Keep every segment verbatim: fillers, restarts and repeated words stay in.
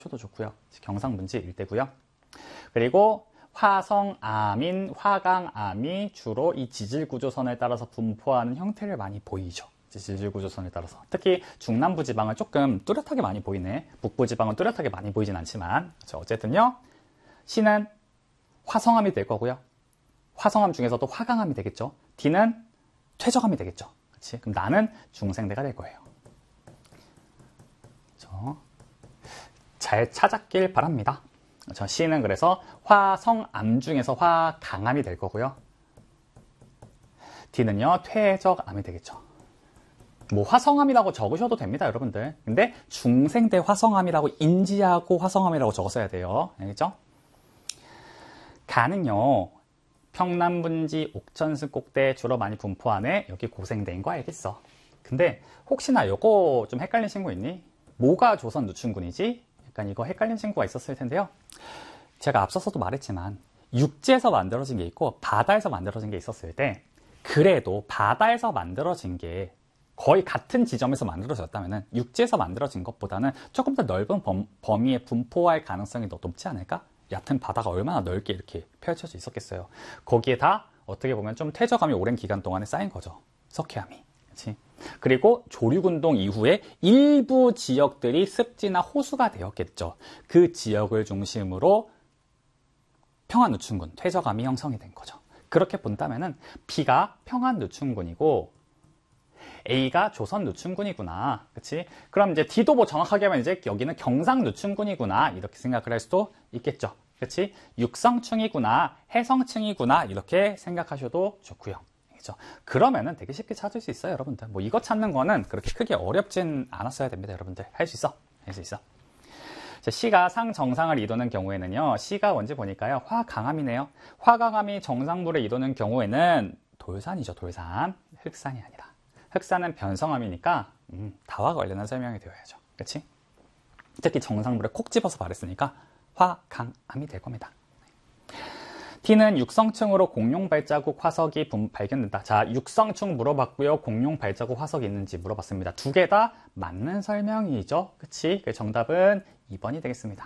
도 좋고요. 경상분지 일대고요. 그리고 화성암인 화강암이 주로 이 지질구조선을 따라서 분포하는 형태를 많이 보이죠. 지질구조선을 따라서. 특히 중남부 지방은 조금 뚜렷하게 많이 보이네. 북부 지방은 뚜렷하게 많이 보이진 않지만 어쨌든요. C는 화성암이 될 거고요. 화성암 중에서도 화강암이 되겠죠. D는 퇴적암이 되겠죠. 그렇지? 그럼 나는 중생대가 될 거예요. 그렇죠? 잘 찾았길 바랍니다. 저 C는 그래서 화성암 중에서 화강암이 될 거고요. D는요, 퇴적암이 되겠죠. 뭐 화성암이라고 적으셔도 됩니다, 여러분들. 근데 중생대 화성암이라고 인지하고 화성암이라고 적었어야 돼요. 알겠죠? 가는요, 평남분지 옥천승 꼭대 주로 많이 분포하네. 여기 고생대인 거 알겠어. 근데 혹시나 이거 좀 헷갈린 친구 있니? 뭐가 조선 누춘군이지? 약간 이거 헷갈린 친구가 있었을 텐데요. 제가 앞서서도 말했지만 육지에서 만들어진 게 있고 바다에서 만들어진 게 있었을 때 그래도 바다에서 만들어진 게 거의 같은 지점에서 만들어졌다면 육지에서 만들어진 것보다는 조금 더 넓은 범, 범위에 분포할 가능성이 더 높지 않을까? 얕은 바다가 얼마나 넓게 이렇게 펼쳐져 있었겠어요. 거기에 다 어떻게 보면 좀 퇴적암이 오랜 기간 동안에 쌓인 거죠. 석회암이. 그치? 그리고 조류군동 이후에 일부 지역들이 습지나 호수가 되었겠죠. 그 지역을 중심으로 평안누춘군, 퇴적암이 형성이 된 거죠. 그렇게 본다면은 B가 평안누춘군이고 A가 조선누춘군이구나. 그치? 그럼 이제 D도 뭐 정확하게 하면 이제 여기는 경상누춘군이구나. 이렇게 생각을 할 수도 있겠죠. 그치? 육성층이구나, 해성층이구나. 이렇게 생각하셔도 좋고요. 그렇죠? 그러면은 되게 쉽게 찾을 수 있어요, 여러분들. 뭐 이거 찾는 거는 그렇게 크게 어렵진 않았어야 됩니다, 여러분들. 할 수 있어. 할 수 있어. 자, C가 상정상을 이도는 경우에는요. C가 뭔지 보니까요. 화강암이네요. 화강암이 정상부를 이도는 경우에는 돌산이죠, 돌산. 흑산이 아니라. 흑산은 변성암이니까 음, 다와 관련한 설명이 되어야죠. 그렇지? 특히 정상부를 콕 집어서 말했으니까 화강암이 될 겁니다. T는 육성층으로 공룡 발자국 화석이 발견된다. 자, 육성층 물어봤고요. 공룡 발자국 화석이 있는지 물어봤습니다. 두 개 다 맞는 설명이죠. 그치? 정답은 이 번이 되겠습니다.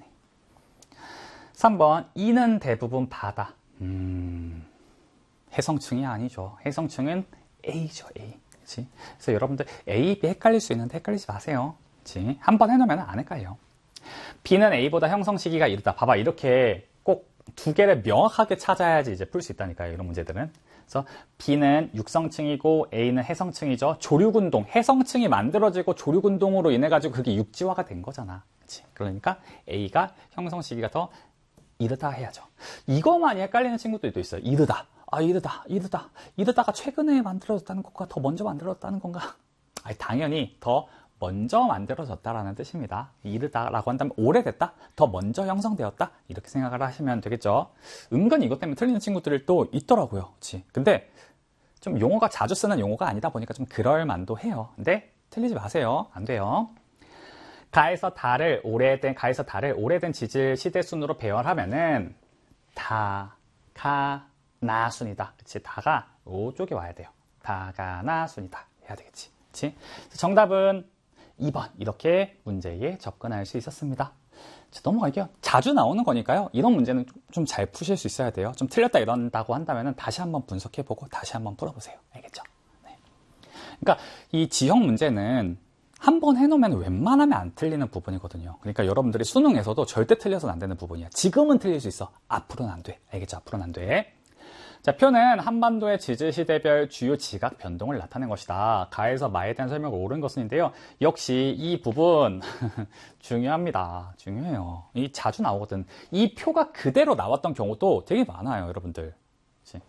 삼 번, E는 대부분 바다. 음, 해성층이 아니죠. 해성층은 A죠, A. 그치? 그래서 여러분들 A, B 헷갈릴 수 있는데 헷갈리지 마세요. 그치? 한 번 해놓으면 안 헷갈려. B는 A보다 형성 시기가 이르다. 봐봐, 이렇게 꼭 두 개를 명확하게 찾아야지 이제 풀 수 있다니까요, 이런 문제들은. 그래서 B는 육성층이고 A는 해성층이죠. 조류군동, 해성층이 만들어지고 조류군동으로 인해 가지고 그게 육지화가 된 거잖아. 그치? 그러니까 A가 형성 시기가 더 이르다 해야죠. 이거만이 헷갈리는 친구들도 있어요. 이르다. 아, 이르다, 이르다. 이르다가 최근에 만들어졌다는 것과 더 먼저 만들어졌다는 건가? 아니, 당연히 더 먼저 만들어졌다라는 뜻입니다. 이르다라고 한다면 오래됐다, 더 먼저 형성되었다, 이렇게 생각을 하시면 되겠죠. 은근히 이것 때문에 틀리는 친구들이 또 있더라고요. 그치? 근데 좀 용어가 자주 쓰는 용어가 아니다 보니까 좀 그럴 만도 해요. 근데 틀리지 마세요. 안 돼요. 가에서 다를 오래된, 가에서 다를 오래된 지질 시대 순으로 배열하면은 다, 가, 나 순이다. 그치? 다가 이쪽에 와야 돼요. 다가, 나 순이다. 해야 되겠지. 그치? 정답은 이 번 이렇게 문제에 접근할 수 있었습니다. 자, 넘어갈게요. 자주 나오는 거니까요. 이런 문제는 좀 잘 푸실 수 있어야 돼요. 좀 틀렸다 이런다고 한다면 다시 한번 분석해보고 다시 한번 풀어보세요. 알겠죠? 네. 그러니까 이 지형 문제는 한 번 해놓으면 웬만하면 안 틀리는 부분이거든요. 그러니까 여러분들이 수능에서도 절대 틀려서는 안 되는 부분이야. 지금은 틀릴 수 있어. 앞으로는 안 돼. 알겠죠? 앞으로는 안 돼. 자, 표는 한반도의 지질시대별 주요 지각 변동을 나타낸 것이다. 가에서 마에 대한 설명을 옳은 것인데요. 역시 이 부분 중요합니다. 중요해요. 이 자주 나오거든. 이 표가 그대로 나왔던 경우도 되게 많아요, 여러분들. 그치?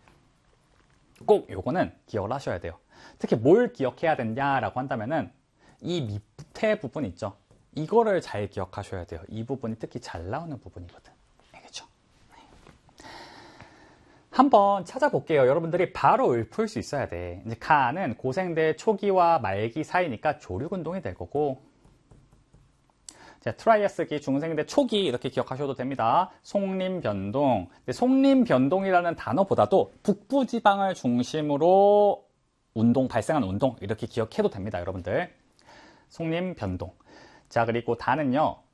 꼭 요거는 기억을 하셔야 돼요. 특히 뭘 기억해야 되냐라고 한다면은 이 밑에 부분 있죠. 이거를 잘 기억하셔야 돼요. 이 부분이 특히 잘 나오는 부분이거든. 한번 찾아볼게요. 여러분들이 바로 읊을 수 있어야 돼. 이제 가는 고생대 초기와 말기 사이니까 조류군동이 될 거고, 자, 트라이아스기 중생대 초기 이렇게 기억하셔도 됩니다. 송림변동. 송림변동이라는 단어보다도 북부지방을 중심으로 운동, 발생한 운동 이렇게 기억해도 됩니다, 여러분들. 송림변동. 자, 그리고 다는요,